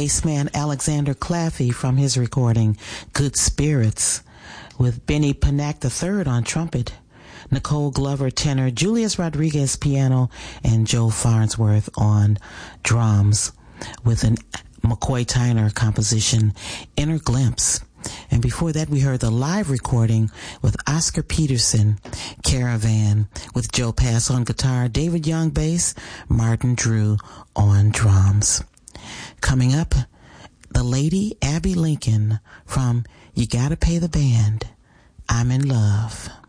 bassman Alexander Claffey from his recording Good Spirits, with Benny Panak III on trumpet, Nicole Glover tenor, Julius Rodriguez piano, and Joe Farnsworth on drums, with an McCoy Tyner composition, Inner Glimpse. And before that, we heard the live recording with Oscar Peterson, Caravan, with Joe Pass on guitar, David Young bass, Martin Drew on drums. Coming up, the lady Abby Lincoln from You Gotta Pay the Band, I'm in Love.